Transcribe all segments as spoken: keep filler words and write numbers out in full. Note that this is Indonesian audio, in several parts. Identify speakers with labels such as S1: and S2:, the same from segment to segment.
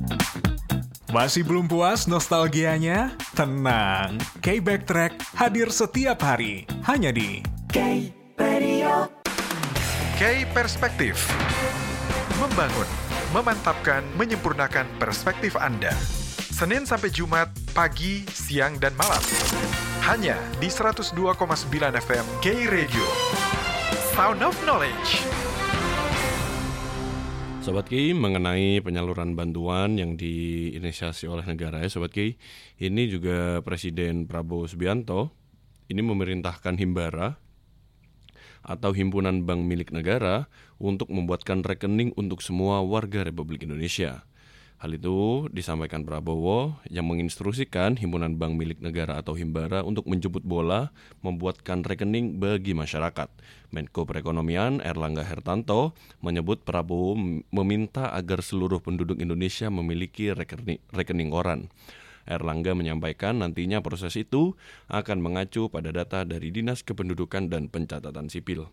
S1: Masih belum puas nostalgianya? Tenang, K-Backtrack hadir setiap hari, hanya di
S2: K-Radio.
S3: K-Perspektif. Membangun, memantapkan, menyempurnakan perspektif Anda. Senin sampai Jumat, pagi, siang, dan malam. Hanya di seratus dua koma sembilan F M K-Radio. Sound of Knowledge.
S4: Sobat Ki, mengenai penyaluran bantuan yang diinisiasi oleh negara ya Sobat Ki, ini juga Presiden Prabowo Subianto ini memerintahkan Himbara atau Himpunan Bank Milik Negara untuk membuatkan rekening untuk semua warga Republik Indonesia. Hal itu disampaikan Prabowo yang menginstruksikan Himpunan Bank Milik Negara atau Himbara untuk menjemput bola membuatkan rekening bagi masyarakat. Menko Perekonomian Erlangga Hertanto menyebut Prabowo meminta agar seluruh penduduk Indonesia memiliki rekening, rekening koran. Erlangga menyampaikan nantinya proses itu akan mengacu pada data dari Dinas Kependudukan dan Pencatatan Sipil.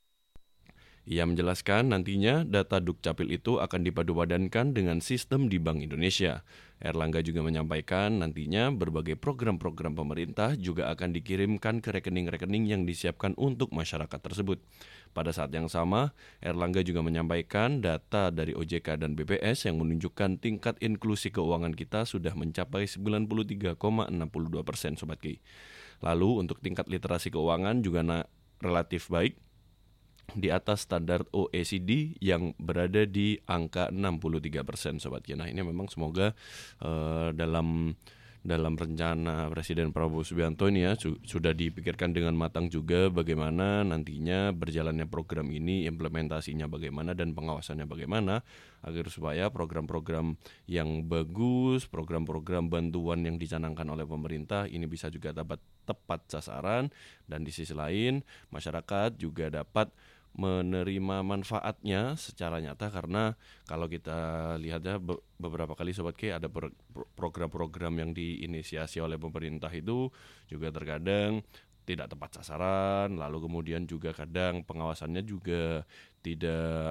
S4: Ia menjelaskan nantinya data Dukcapil itu akan dipadupadankan dengan sistem di Bank Indonesia. Erlangga juga menyampaikan nantinya berbagai program-program pemerintah juga akan dikirimkan ke rekening-rekening yang disiapkan untuk masyarakat tersebut. Pada saat yang sama, Erlangga juga menyampaikan data dari O J K dan B P S yang menunjukkan tingkat inklusi keuangan kita sudah mencapai sembilan puluh tiga koma enam dua persen Sobat Ki. Lalu untuk tingkat literasi keuangan juga na- relatif baik, di atas standar O E C D yang berada di angka enam puluh tiga persen Sobat Ki. Nah ini memang semoga uh, dalam dalam rencana Presiden Prabowo Subianto ini ya su- sudah dipikirkan dengan matang juga bagaimana nantinya berjalannya program ini, implementasinya bagaimana dan pengawasannya bagaimana agar supaya program-program yang bagus, program-program bantuan yang dicanangkan oleh pemerintah ini bisa juga dapat tepat sasaran dan di sisi lain masyarakat juga dapat menerima manfaatnya secara nyata karena kalau kita lihat ya be- beberapa kali Sobat K ada pro- program-program yang diinisiasi oleh pemerintah itu juga terkadang tidak tepat sasaran, lalu kemudian juga kadang pengawasannya juga tidak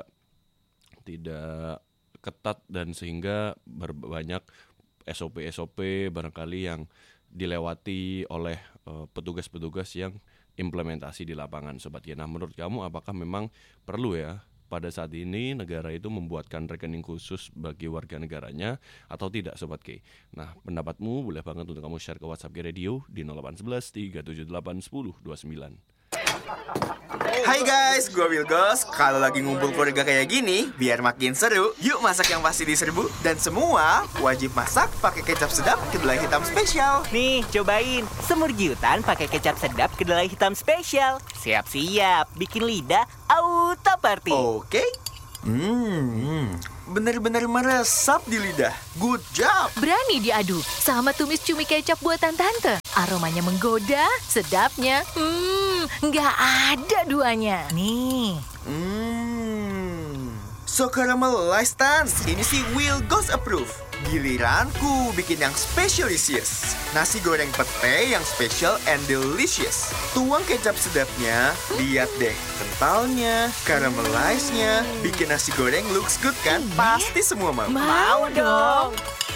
S4: tidak ketat dan sehingga berbanyak S O P-S O P barangkali yang dilewati oleh uh, petugas-petugas yang implementasi di lapangan Sobat Ki. Nah menurut kamu apakah memang perlu ya pada saat ini negara itu membuatkan rekening khusus bagi warga negaranya atau tidak Sobat Ki? Nah pendapatmu boleh banget untuk kamu share ke WhatsApp K Radio di nol delapan satu satu tiga tujuh delapan satu nol dua sembilan.
S5: Hai guys, gue Wilgos. Kalau lagi ngumpul keluarga kayak gini, biar makin seru, yuk masak yang pasti diserbu. Dan semua wajib masak pakai kecap sedap kedelai hitam spesial.
S2: Nih, cobain semur giutan pakai kecap sedap kedelai hitam spesial. Siap-siap, bikin lidah auto party.
S5: Oke. Hmm, bener-bener meresap di lidah. Good job.
S6: Berani diadu sama tumis cumi kecap buatan tante. Aromanya menggoda, sedapnya, hmm, nggak ada duanya. Nih.
S5: Hmm, so caramelized Tan. Ini sih Will Goes Approve. Giliranku bikin yang specialisious. Nasi goreng pete yang special and delicious. Tuang kecap sedapnya, lihat deh kentalnya, caramelized-nya. Bikin nasi goreng looks good kan? Pasti semua mau.
S6: Mau dong.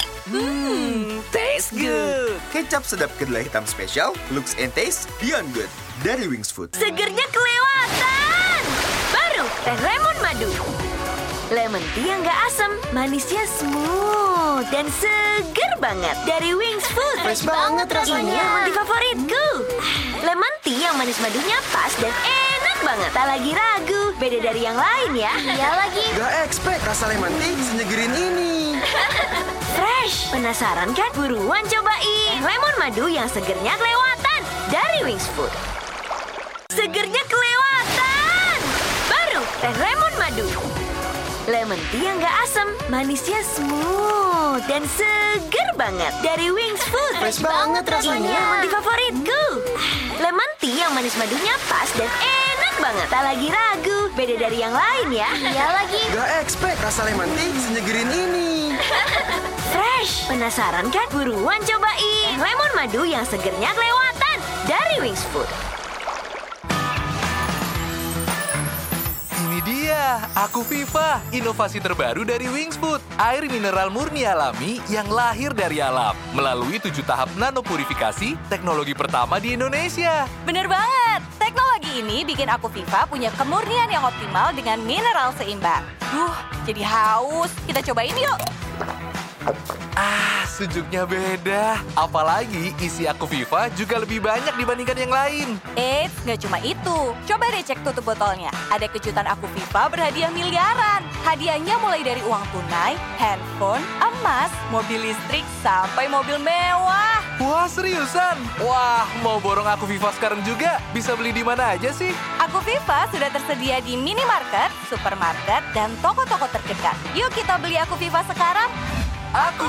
S2: Hmm, taste good.
S5: Kecap sedap kedelai hitam special, looks and taste beyond good. Dari Wings Food.
S7: Segernya kelewatan. Baru teh lemon madu. Lemon tea yang gak asam, manisnya smooth dan seger banget. Dari Wings Food.
S5: Fresh banget rasanya.
S7: Ini yang favoritku. Lemon tea yang manis madunya pas dan enak banget. Tak lagi ragu, beda dari yang lain ya. Iya lagi.
S5: Gak expect rasa lemon tea senyegerin ini.
S7: Fresh. Penasaran kan? Buruan cobain. Lemon madu yang segernya kelewatan. Dari Wings Food. Segernya kelewatan. Baru teh lemon madu. Lemon tea yang gak asam, manisnya smooth dan seger banget. Dari Wings Food.
S5: Fresh banget rasanya.
S7: Ini yang favoritku. Lemon tea yang manis madunya pas dan enak banget. Tak lagi ragu, beda dari yang lain ya. Iya lagi.
S5: Gak expect rasa lemon tea senyegerin ini.
S7: Fresh. Penasaran kan? Buruan cobain. Lemon madu yang segernya kelewatan. Dari Wings Food.
S8: Ini Ini dia, Aku Viva, inovasi terbaru dari Wings Food. Air mineral murni alami yang lahir dari alam. Melalui tujuh tahap nanopurifikasi, teknologi pertama di Indonesia.
S9: Bener banget, teknologi ini bikin Aku Viva punya kemurnian yang optimal dengan mineral seimbang. Duh, jadi haus. Kita cobain yuk.
S8: Ah, sejuknya beda. Apalagi isi Aku Viva juga lebih banyak dibandingkan yang lain.
S9: Eits, nggak cuma itu. Coba deh cek tutup botolnya. Ada kejutan Aku Viva berhadiah miliaran. Hadiahnya mulai dari uang tunai, handphone, emas, mobil listrik, sampai mobil mewah.
S8: Wah, seriusan? Wah, mau borong Aku Viva sekarang juga? Bisa beli di mana aja sih?
S9: Aku Viva sudah tersedia di minimarket, supermarket, dan toko-toko terdekat. Yuk kita beli Aku Viva sekarang.
S8: Aku